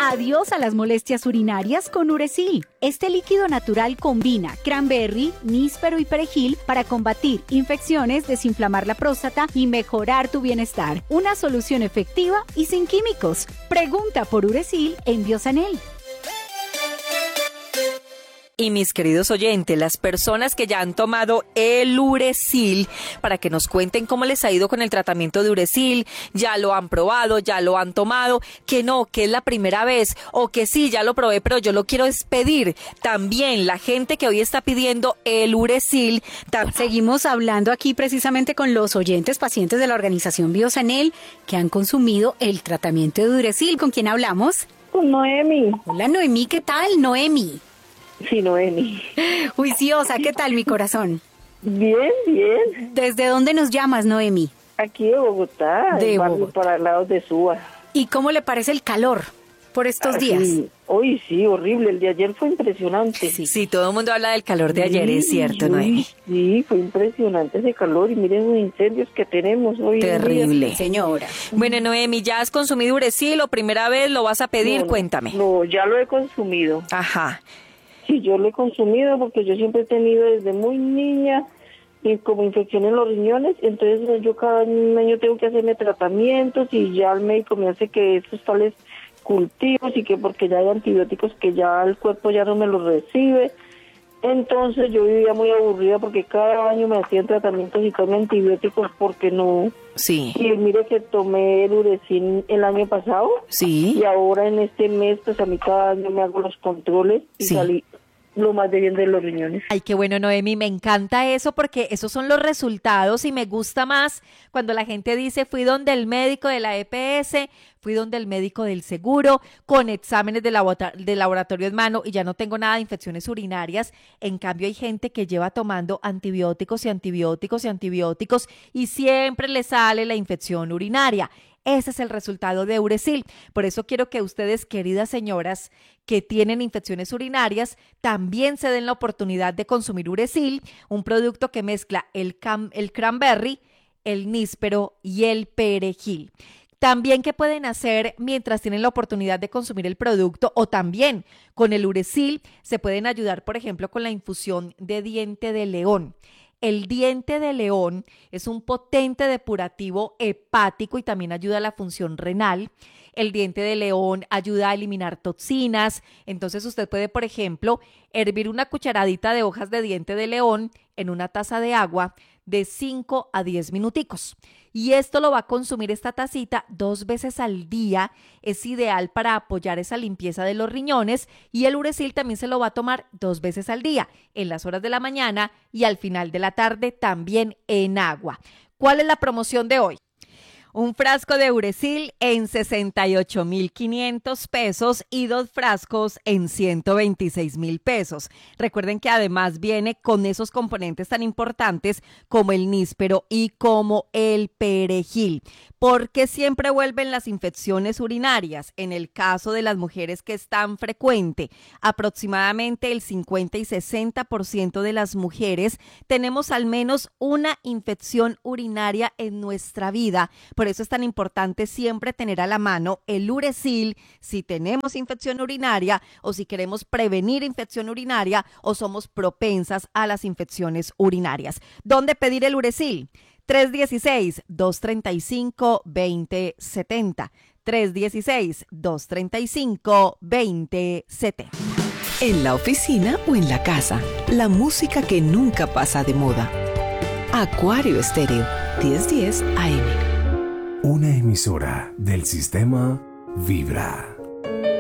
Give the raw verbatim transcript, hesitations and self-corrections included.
Adiós a las molestias urinarias con Uracil. Este líquido natural combina cranberry, níspero y perejil para combatir infecciones, desinflamar la próstata y mejorar tu bienestar. Una solución efectiva y sin químicos. Pregunta por Uracil en Biosanel. Y mis queridos oyentes, las personas que ya han tomado el Uracil, para que nos cuenten cómo les ha ido con el tratamiento de Uracil, ya lo han probado, ya lo han tomado, que no, que es la primera vez, o que sí, ya lo probé, pero yo lo quiero despedir. También la gente que hoy está pidiendo el Uracil. Tam- Seguimos hablando aquí precisamente con los oyentes pacientes de la organización Biosanel que han consumido el tratamiento de Uracil. ¿Con quién hablamos? Con Noemi. Hola Noemí, ¿qué tal? Noemi. Sí, Noemi. Juiciosa, ¿qué tal mi corazón? Bien, bien. ¿Desde dónde nos llamas, Noemi? Aquí de Bogotá, De el barrio Bogotá. para el lado de Suba. ¿Y cómo le parece el calor por estos Ah, días? sí. Hoy sí, horrible. El de ayer fue impresionante. Sí. Sí, todo el mundo habla del calor de ayer, es cierto, Noemi. Sí, fue impresionante ese calor. Y miren los incendios que tenemos hoy en día. Terrible. Señora. Bueno, Noemi, ¿ya has consumido Uracil o primera vez lo vas a pedir? No, Cuéntame. No, ya lo he consumido. Ajá. Sí, yo lo he consumido porque yo siempre he tenido desde muy niña y como infección en los riñones, entonces yo cada año tengo que hacerme tratamientos y ya el médico me hace que esos tales cultivos y que porque ya hay antibióticos que ya el cuerpo ya no me los recibe. Entonces yo vivía muy aburrida porque cada año me hacían tratamientos y tomé antibióticos porque no. Sí. Y mire que tomé el Uracil el año pasado. Sí. Y ahora en este mes, pues a mí cada año me hago los controles y Sí. salí lo más de bien de los riñones. Ay, qué bueno, Noemi, me encanta eso porque esos son los resultados y me gusta más cuando la gente dice fui donde el médico de la E P S, fui donde el médico del seguro, con exámenes de, labota- de laboratorio en mano y ya no tengo nada de infecciones urinarias. En cambio hay gente que lleva tomando antibióticos y antibióticos y antibióticos y siempre le sale la infección urinaria. Ese es el resultado de Uracil. Por eso quiero que ustedes, queridas señoras que tienen infecciones urinarias, también se den la oportunidad de consumir Uracil, un producto que mezcla el, cam- el cranberry, el níspero y el perejil. También, ¿qué pueden hacer mientras tienen la oportunidad de consumir el producto? O también con el Uracil se pueden ayudar, por ejemplo, con la infusión de diente de león. El diente de león es un potente depurativo hepático y también ayuda a la función renal. El diente de león ayuda a eliminar toxinas. Entonces usted puede, por ejemplo, hervir una cucharadita de hojas de diente de león en una taza de agua de cinco a diez minuticos. Y esto lo va a consumir esta tacita dos veces al día. Es ideal para apoyar esa limpieza de los riñones y el Uracil también se lo va a tomar dos veces al día, en las horas de la mañana y al final de la tarde también en agua. ¿Cuál es la promoción de hoy? Un frasco de Uracil en sesenta y ocho mil quinientos pesos y dos frascos en ciento veintiséis mil pesos. Recuerden que además viene con esos componentes tan importantes como el níspero y como el perejil. ¿Por qué siempre vuelven las infecciones urinarias? En el caso de las mujeres, que es tan frecuente, aproximadamente el cincuenta y sesenta por ciento de las mujeres tenemos al menos una infección urinaria en nuestra vida. Por eso es tan importante siempre tener a la mano el Uracil si tenemos infección urinaria o si queremos prevenir infección urinaria o somos propensas a las infecciones urinarias. ¿Dónde pedir el Uracil? tres uno seis, dos tres cinco, dos cero siete cero. tres uno seis, dos tres cinco, dos cero siete cero. En la oficina o en la casa, la música que nunca pasa de moda. Acuario Estéreo, diez diez A M. Una emisora del sistema Vibra.